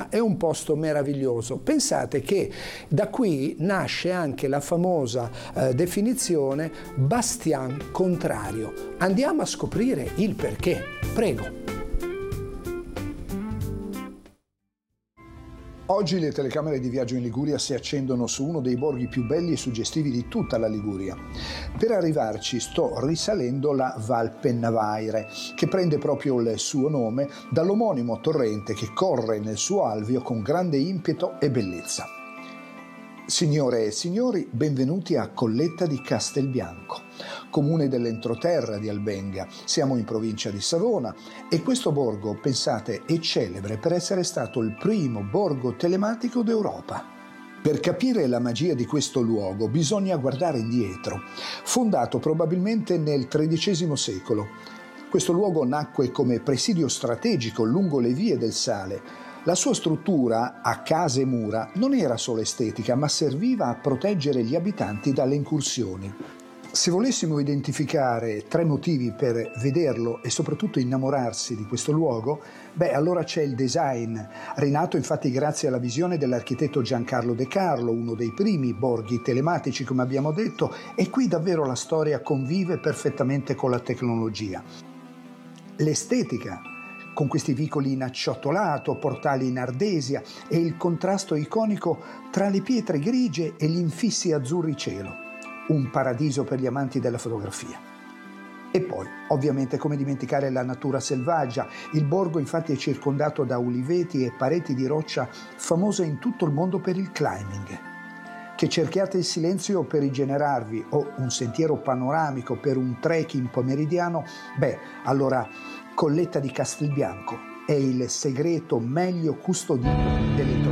è un posto meraviglioso. Pensate che da qui nasce anche la famosa definizione bastian contrario. Andiamo a scoprire il perché. Prego. Oggi le telecamere di Viaggio in Liguria si accendono su uno dei borghi più belli e suggestivi di tutta la Liguria. Per arrivarci sto risalendo la Val Pennavaire, che prende proprio il suo nome dall'omonimo torrente che corre nel suo alveo con grande impeto e bellezza. Signore e signori, benvenuti a Colletta di Castelbianco, comune dell'entroterra di Albenga. Siamo in provincia di Savona e questo borgo, pensate, è celebre per essere stato il primo borgo telematico d'Europa. Per capire la magia di questo luogo bisogna guardare indietro, fondato probabilmente nel XIII secolo. Questo luogo nacque come presidio strategico lungo le vie del Sale. La sua struttura, a case e mura, non era solo estetica, ma serviva a proteggere gli abitanti dalle incursioni. Se volessimo identificare 3 motivi per vederlo e soprattutto innamorarsi di questo luogo, allora c'è il design, rinato infatti grazie alla visione dell'architetto Giancarlo De Carlo, uno dei primi borghi telematici, come abbiamo detto, e qui davvero la storia convive perfettamente con la tecnologia. L'estetica, con questi vicoli in acciottolato, portali in ardesia e il contrasto iconico tra le pietre grigie e gli infissi azzurri cielo. Un paradiso per gli amanti della fotografia. E poi, ovviamente, come dimenticare la natura selvaggia? Il borgo infatti è circondato da uliveti e pareti di roccia famose in tutto il mondo per il climbing. Che cerchiate il silenzio per rigenerarvi o un sentiero panoramico per un trekking pomeridiano, allora Colletta di Castelbianco è il segreto meglio custodito dell'entroterra.